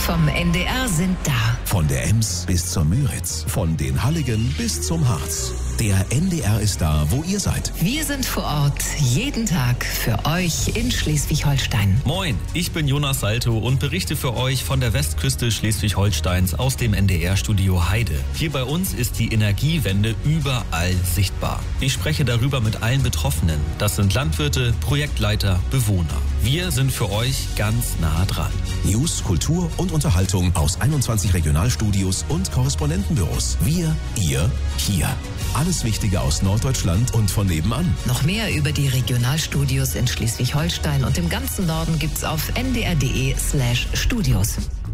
vom NDR sind da. Von der Ems bis zur Müritz, von den Halligen bis zum Harz. Der NDR ist da, wo ihr seid. Wir sind vor Ort, jeden Tag für euch in Schleswig-Holstein. Moin, ich bin Jonas Salto und berichte für euch von der Westküste Schleswig-Holsteins aus dem NDR-Studio Heide. Hier bei uns ist die Energiewende überall sichtbar. Ich spreche darüber mit allen Betroffenen. Das sind Landwirte, Projektleiter, Bewohner. Wir sind für euch ganz nah dran. News, Kultur und Unterhaltung aus 21 Regionalstudios und Korrespondentenbüros. Wir, ihr, hier. Alles Wichtige aus Norddeutschland und von nebenan. Noch mehr über die Regionalstudios in Schleswig-Holstein und im ganzen Norden gibt's auf ndr.de/studios.